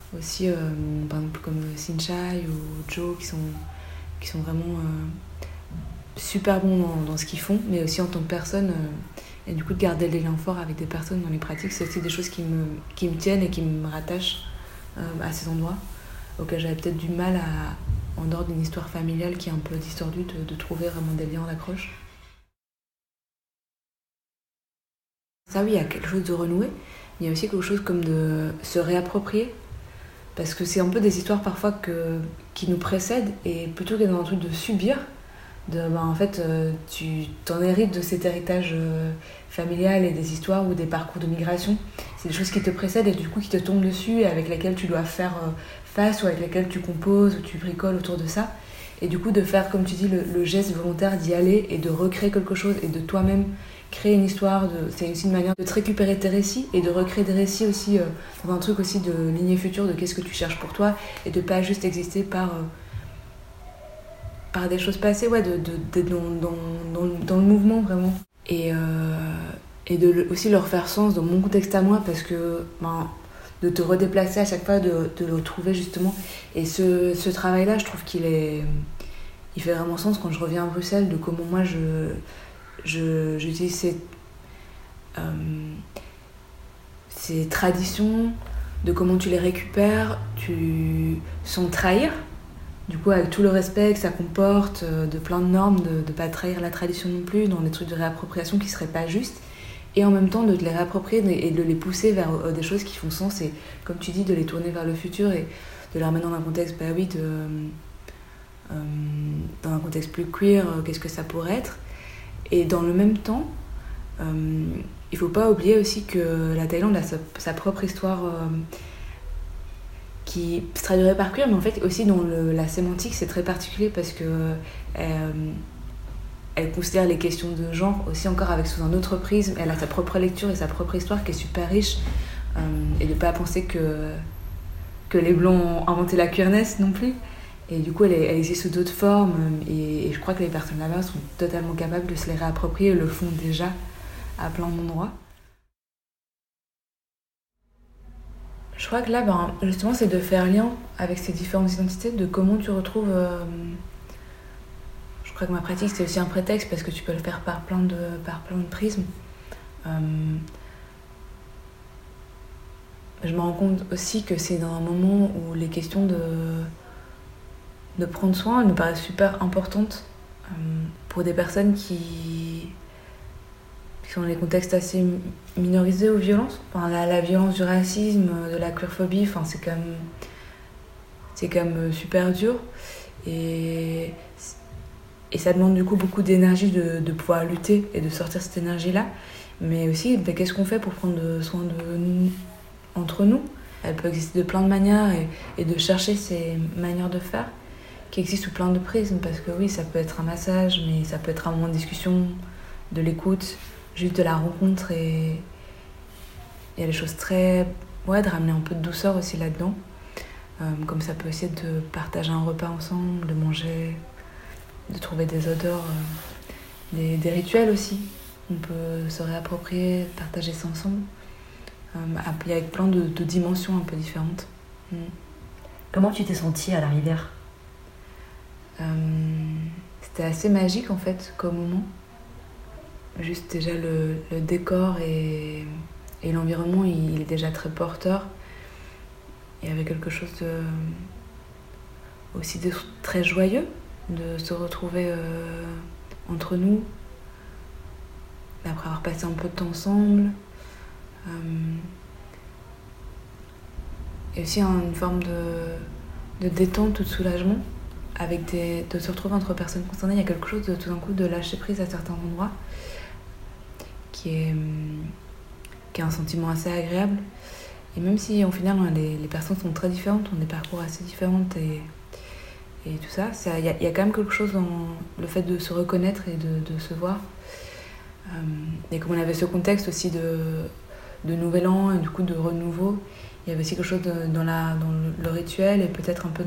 aussi, par exemple comme Sinchai ou Joe, qui sont vraiment super bons dans ce qu'ils font, mais aussi en tant que personne. Et du coup, de garder des liens forts avec des personnes dans les pratiques, c'est aussi des choses qui me tiennent et qui me rattachent à ces endroits, auxquels j'avais peut-être du mal en dehors d'une histoire familiale qui est un peu distordue, de trouver vraiment des liens d'accroche. Ça oui, il y a quelque chose de renoué, mais il y a aussi quelque chose comme de se réapproprier, parce que c'est un peu des histoires parfois qui nous précèdent, et plutôt que dans un truc de subir, en fait, tu t'en hérites de cet héritage familial et des histoires ou des parcours de migration. C'est des choses qui te précèdent et du coup qui te tombent dessus et avec lesquelles tu dois faire face ou avec lesquelles tu composes ou tu bricoles autour de ça. Et du coup de faire, comme tu dis, le geste volontaire d'y aller et de recréer quelque chose et de toi-même créer une histoire. C'est aussi une manière de te récupérer tes récits et de recréer des récits aussi dans un truc aussi de lignée future, de qu'est-ce que tu cherches pour toi et de pas juste exister par des choses passées, ouais, dans le mouvement vraiment. Et aussi leur faire sens dans mon contexte à moi, parce que de te redéplacer à chaque fois, de le retrouver justement. Et ce travail-là, je trouve il fait vraiment sens quand je reviens à Bruxelles, de comment moi j'utilise ces traditions, de comment tu les récupères, sans trahir. Du coup, avec tout le respect que ça comporte, de plein de normes, de ne pas trahir la tradition non plus, dans des trucs de réappropriation qui ne seraient pas justes, et en même temps de les réapproprier et de les pousser vers des choses qui font sens, et comme tu dis, de les tourner vers le futur et de les remettre dans un contexte, bah oui, dans un contexte plus queer, qu'est-ce que ça pourrait être. Et dans le même temps, il ne faut pas oublier aussi que la Thaïlande a sa propre histoire qui se traduirait par queer, mais en fait aussi dans la sémantique c'est très particulier parce que elle considère les questions de genre aussi encore avec sous un autre prisme. Elle a sa propre lecture et sa propre histoire qui est super riche, et de pas penser que les blancs ont inventé la queerness non plus. Et du coup elle existe sous d'autres formes, et je crois que les personnes là-bas sont totalement capables de se les réapproprier et le font déjà à plein d'endroits. Je crois que là, justement, c'est de faire lien avec ces différentes identités, de comment tu retrouves. Je crois que ma pratique, c'est aussi un prétexte parce que tu peux le faire par plein de prismes. Euh, je me rends compte aussi que c'est dans un moment où les questions de prendre soin me paraissent super importantes pour des personnes qui sont dans des contextes assez minorisés aux violences. Enfin, la violence du racisme, de la queerphobie, enfin, c'est quand même super dur. Et ça demande du coup beaucoup d'énergie de pouvoir lutter et de sortir cette énergie-là. Mais aussi, qu'est-ce qu'on fait pour prendre soin de nous, entre nous? Elle peut exister de plein de manières, et de chercher ces manières de faire qui existent sous plein de prismes. Parce que oui, ça peut être un massage, mais ça peut être un moment de discussion, de l'écoute, juste de la rencontre. Et il y a des choses très... Ouais, de ramener un peu de douceur aussi là-dedans. Comme ça peut aussi être de partager un repas ensemble, de manger, de trouver des odeurs, des rituels aussi. On peut se réapproprier, partager ça ensemble. Avec plein de dimensions un peu différentes. Comment tu t'es sentie à la rivière? C'était assez magique en fait comme moment. Juste déjà le décor et l'environnement, il est déjà très porteur. Il y avait quelque chose aussi de très joyeux de se retrouver entre nous après avoir passé un peu de temps ensemble. Et aussi une forme de détente ou de soulagement de se retrouver entre personnes concernées. Il y a quelque chose de tout d'un coup de lâcher prise à certains endroits qui est un sentiment assez agréable. Et même si au final les personnes sont très différentes, ont des parcours assez différents et tout ça, il y a quand même quelque chose dans le fait de se reconnaître et de se voir. Et comme on avait ce contexte aussi de nouvel an et du coup de renouveau, il y avait aussi quelque chose dans le rituel et peut-être un peu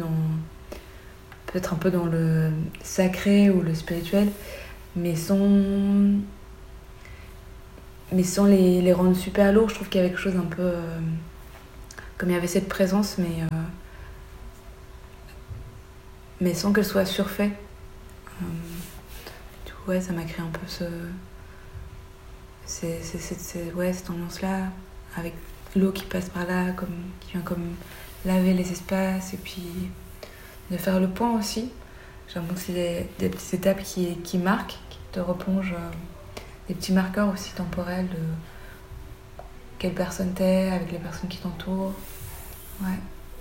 dans le sacré ou le spirituel, mais sans les rendre super lourds. Je trouve qu'il y avait quelque chose un peu comme il y avait cette présence, mais sans qu'elle soit surfaite. Du coup, ouais, ça m'a créé un peu cette ambiance-là, avec l'eau qui passe par là, qui vient comme laver les espaces, et puis de faire le point aussi. J'ai l'impression que c'est des petites étapes qui marquent, qui te replongent, des petits marqueurs aussi temporels de quelle personne t'es, avec les personnes qui t'entourent. Ouais.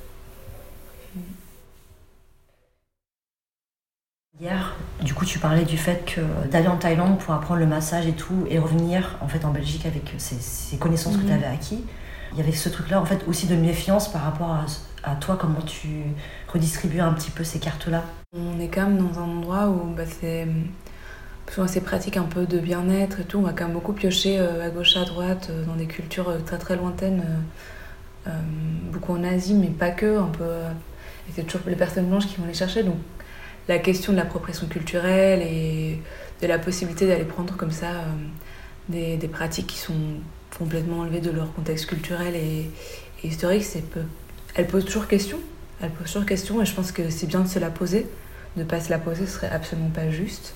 Hier, du coup, tu parlais du fait que d'aller en Thaïlande pour apprendre le massage et tout, et revenir en fait en Belgique avec ces connaissances que tu avais acquis. Il y avait ce truc-là en fait aussi de méfiance par rapport à toi, comment tu redistribues un petit peu ces cartes-là. On est quand même dans un endroit où c'est souvent ces pratiques un peu de bien-être et tout. On va quand même beaucoup piocher à gauche, à droite, dans des cultures très très lointaines, beaucoup en Asie, mais pas que. Un peu, et c'est toujours les personnes blanches qui vont les chercher. Donc la question de l'appropriation culturelle et de la possibilité d'aller prendre comme ça des pratiques qui sont complètement enlevées de leur contexte culturel et historique, elle pose toujours question. Elle pose toujours question, et je pense que c'est bien de se la poser. De ne pas se la poser, ce serait absolument pas juste.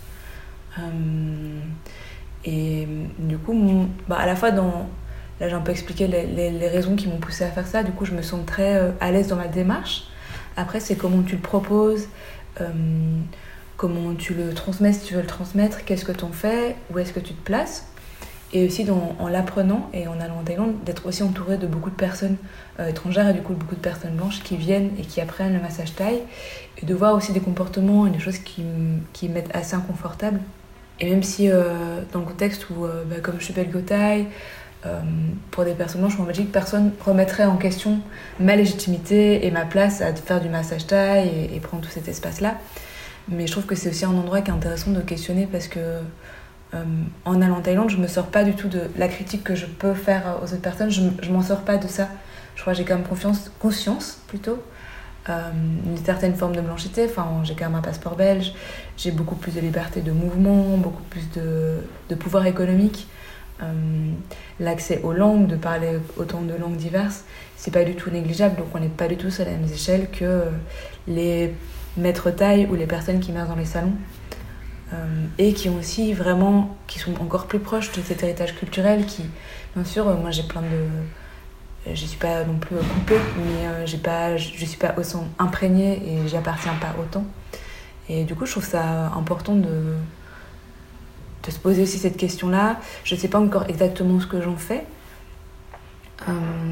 Et du coup, à la fois là j'ai un peu expliqué les raisons qui m'ont poussée à faire ça. Du coup, je me sens très à l'aise dans ma démarche. Après, c'est comment tu le proposes, comment tu le transmets, si tu veux le transmettre, qu'est-ce que tu en fais, où est-ce que tu te places. Et aussi en l'apprenant et en allant en Thaïlande, d'être aussi entourée de beaucoup de personnes étrangères et du coup beaucoup de personnes blanches qui viennent et qui apprennent le massage thaï, et de voir aussi des comportements et des choses qui me mettent assez inconfortable. Et même si dans le contexte où, comme je suis belgo thaï, pour des personnes blanches en Belgique, personne ne remettrait en question ma légitimité et ma place à faire du massage thaï et prendre tout cet espace-là. Mais je trouve que c'est aussi un endroit qui est intéressant de questionner, parce que en allant en Thaïlande, je me sors pas du tout de la critique que je peux faire aux autres personnes. Je m'en sors pas de ça. Je crois que j'ai quand même conscience plutôt, une certaine forme de blanchité. Enfin, j'ai quand même un passeport belge. J'ai beaucoup plus de liberté de mouvement, beaucoup plus de pouvoir économique. L'accès aux langues, de parler autant de langues diverses, c'est pas du tout négligeable. Donc on n'est pas du tout sur la même échelle que les maîtres thaï ou les personnes qui meurent dans les salons. Et qui sont encore plus proches de cet héritage culturel qui, bien sûr, moi j'ai plein de... Je suis pas non plus coupée, mais je suis pas autant imprégnée et j'y appartiens pas autant. Et du coup, je trouve ça important de se poser aussi cette question-là. Je sais pas encore exactement ce que j'en fais. Je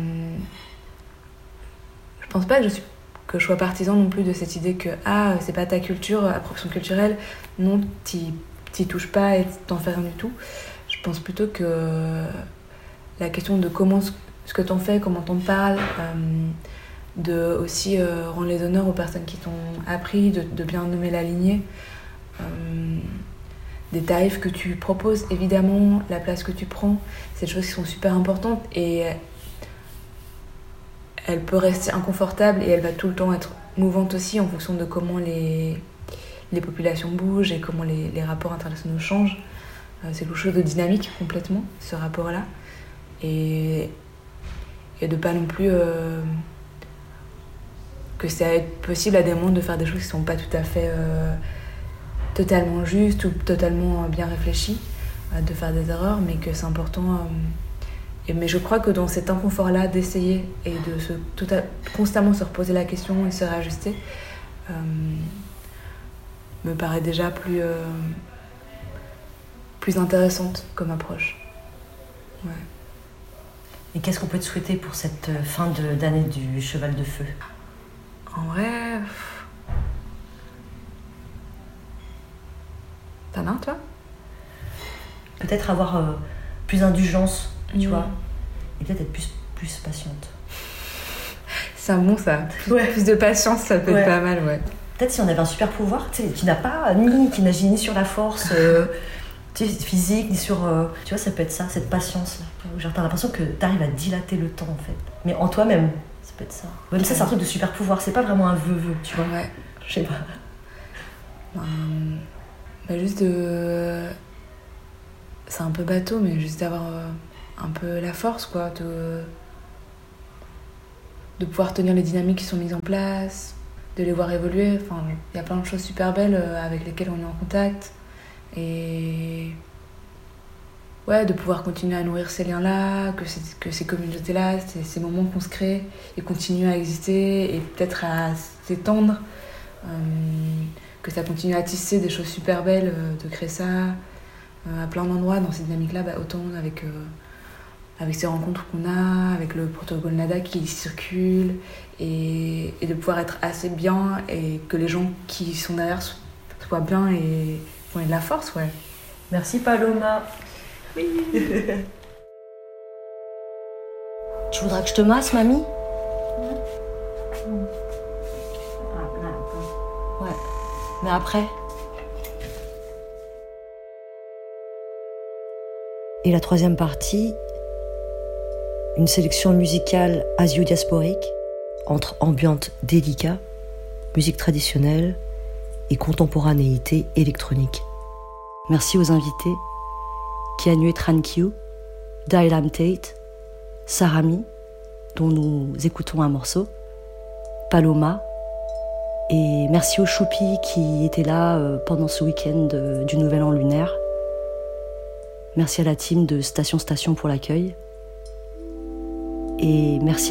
pense pas que je sois partisan non plus de cette idée que c'est pas ta culture, appropriation culturelle, non, t'y touches pas et t'en fais rien du tout. Je pense plutôt que la question de ce que t'en fais, comment t'en parles, de aussi rendre les honneurs aux personnes qui t'ont appris, de bien nommer la lignée, des tarifs que tu proposes, évidemment, la place que tu prends, c'est des choses qui sont super importantes, et elle peut rester inconfortable et elle va tout le temps être mouvante aussi en fonction de comment les populations bougent et comment les rapports internationaux changent. C'est quelque chose de dynamique complètement, ce rapport-là. Et de pas non plus que c'est possible à des moments de faire des choses qui sont pas tout à fait totalement justes ou totalement bien réfléchies, de faire des erreurs, mais que c'est important. Mais je crois que dans cet inconfort-là, d'essayer et de constamment se reposer la question et se réajuster, me paraît déjà plus intéressante comme approche. Ouais. Et qu'est-ce qu'on peut te souhaiter pour cette fin d'année du Cheval de Feu ? En vrai... T'en as un, toi ? Peut-être avoir plus d'indulgence, tu vois, et peut-être être plus patiente. C'est un bon, ça. Ouais. Plus de patience, ça peut être pas mal, ouais. Peut-être si on avait un super pouvoir, tu sais, qui n'agit ni sur la force physique, ni sur... tu vois, ça peut être ça, cette patience. Genre, t'as l'impression que t'arrives à dilater le temps, en fait. Mais en toi-même, ça peut être ça. Même ça, c'est un truc de super pouvoir, c'est pas vraiment un vœu, tu vois. Ouais. Je sais pas. Juste de... C'est un peu bateau, mais juste d'avoir un peu la force, quoi, de pouvoir tenir les dynamiques qui sont mises en place, de les voir évoluer. Enfin, il y a plein de choses super belles avec lesquelles on est en contact. Et ouais, de pouvoir continuer à nourrir ces liens-là, que ces communautés-là, ces moments qu'on se crée et continuent à exister et peut-être à s'étendre, que ça continue à tisser des choses super belles, de créer ça à plein d'endroits dans ces dynamiques-là, autant avec ces rencontres qu'on a, avec le protocole NADA qui circule, et de pouvoir être assez bien et que les gens qui sont derrière soient bien et qu'on ait de la force, ouais. Merci Paloma. Oui. Tu voudras que je te masse, mamie? Ouais, mais après. Et la troisième partie, une sélection musicale asio-diasporique entre ambiante délicat, musique traditionnelle et contemporanéité électronique. Merci aux invités Kianue Trankiu, Dailam Tate, Sarami, dont nous écoutons un morceau, Paloma, et merci aux Choupi qui étaient là pendant ce week-end du Nouvel An lunaire. Merci à la team de Station pour l'accueil. Et merci